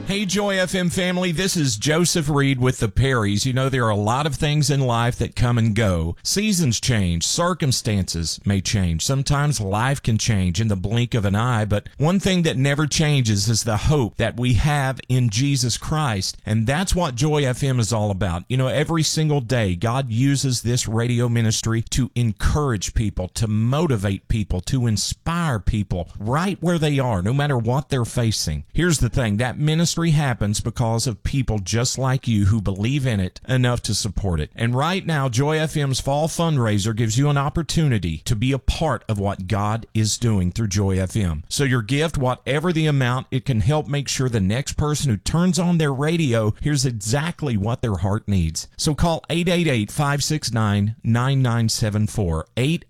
Hey, Joy FM family, this is Joseph Reed with the Perrys. You know, there are a lot of things in life that come and go. Seasons change, circumstances may change. Sometimes life can change in the blink of an eye, but one thing that never changes is the hope that we have in Jesus Christ, and that's what Joy FM is all about. You know, every single day, God uses this radio ministry to encourage people, to motivate people, to inspire people right where they are, no matter what they're facing. Here's the thing, that ministry happens because of people just like you who believe in it enough to support it. And right now, Joy FM's fall fundraiser gives you an opportunity to be a part of what God is doing through Joy FM. So your gift, whatever the amount, it can help make sure the next person who turns on their radio hears exactly what their heart needs. So call 888-569-9974,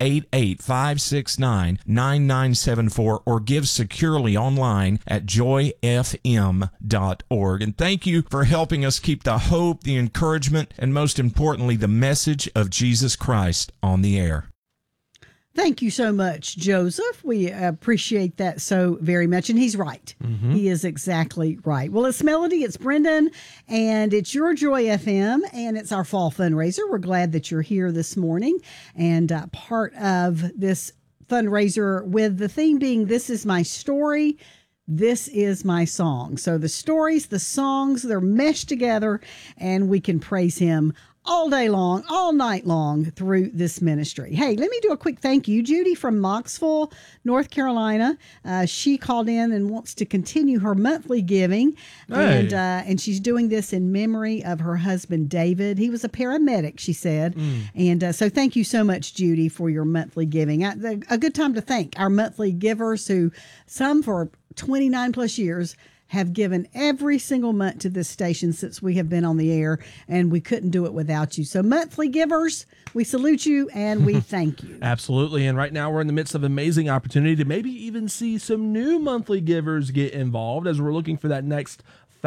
888-569-9974, or give securely online at joyfm.org. And thank you for helping us keep the hope, the encouragement, and most importantly, the message of Jesus Christ on the air. Thank you so much, Joseph. We appreciate that so very much. And he's right. Mm-hmm. He is exactly right. Well, it's Melody, it's Brendan, and it's your Joy FM, and it's our fall fundraiser. We're glad that you're here this morning and part of this fundraiser with the theme being This Is My Story, This Is My Song. So the stories, the songs, they're meshed together, and we can praise him all day long, all night long through this ministry. Hey, let me do a quick thank you. Judy from Moxville, North Carolina, she called in and wants to continue her monthly giving. Hey. And she's doing this in memory of her husband, David. He was a paramedic, she said. And so thank you so much, Judy, for your monthly giving. A good time to thank our monthly givers who, some for 29 plus years, have given every single month to this station since we have been on the air, and we couldn't do it without you. So monthly givers, we salute you and we thank you. Absolutely. And right now we're in the midst of an amazing opportunity to maybe even see some new monthly givers get involved as we're looking for that next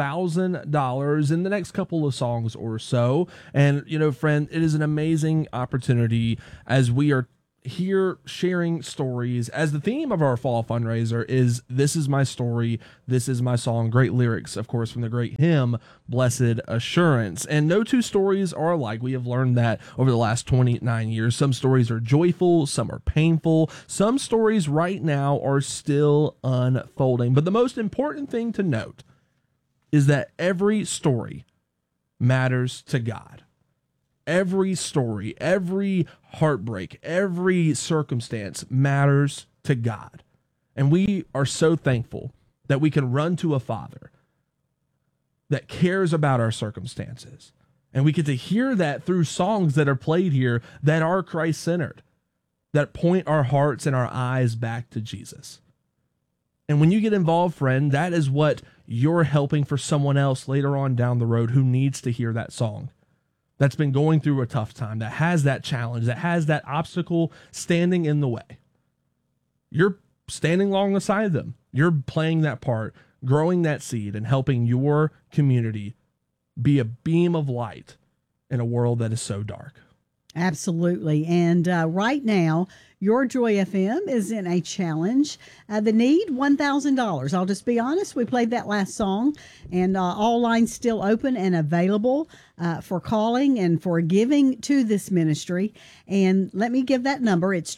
$1,000 in the next couple of songs or so. And, you know, friend, it is an amazing opportunity as we are here sharing stories, as the theme of our fall fundraiser is This Is My Story, This Is My Song. Great lyrics, of course, from the great hymn Blessed Assurance. And no two stories are alike. We have learned that over the last 29 years. Some stories are joyful, some are painful, some stories right now are still unfolding. But the most important thing to note is that every story matters to God. Every story, every heartbreak, every circumstance matters to God. And we are so thankful that we can run to a Father that cares about our circumstances. And we get to hear that through songs that are played here that are Christ-centered, that point our hearts and our eyes back to Jesus. And when you get involved, friend, that is what you're helping for someone else later on down the road who needs to hear that song, that's been going through a tough time, that has that challenge, that has that obstacle standing in the way. You're standing alongside them. You're playing that part, growing that seed, and helping your community be a beam of light in a world that is so dark. Absolutely. And right now, your Joy FM is in a challenge. The need, $1,000. I'll just be honest. We played that last song, and all lines still open and available for calling and for giving to this ministry. And let me give that number. It's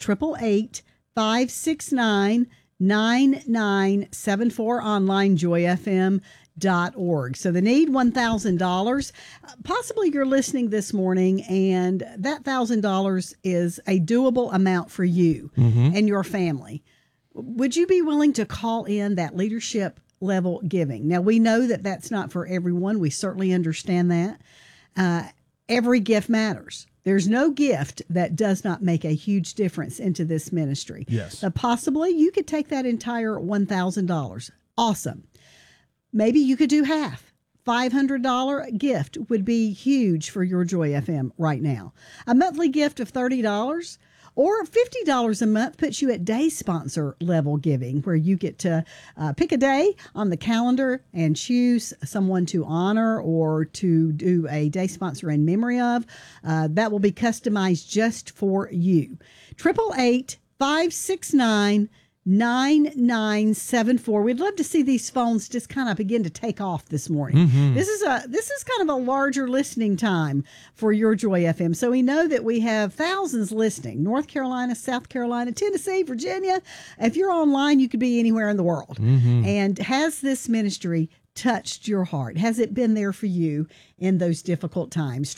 888-569-9974, online, joyfm.org. So the need, $1,000. Possibly you're listening this morning and that $1,000 is a doable amount for you and your family. Would you be willing to call in that leadership level giving? Now, we know that that's not for everyone. We certainly understand that. Every gift matters. There's no gift that does not make a huge difference into this ministry. Yes. Possibly you could take that entire $1,000. Awesome. Maybe you could do half. $500 gift would be huge for your Joy FM right now. A monthly gift of $30 or $50 a month puts you at day sponsor level giving, where you get to pick a day on the calendar and choose someone to honor or to do a day sponsor in memory of. That will be customized just for you. 888-569 9974. We'd love to see these phones just kind of begin to take off this morning. This is kind of a larger listening time for Your Joy FM. So we know that we have thousands listening. North Carolina, South Carolina, Tennessee, Virginia. If you're online, you could be anywhere in the world. And has this ministry touched your heart? Has it been there for you in those difficult times?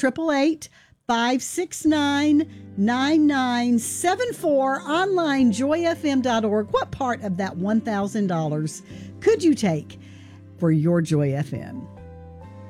888-569-9974, online joyfm.org. What part of that $1,000 could you take for Your Joy FM?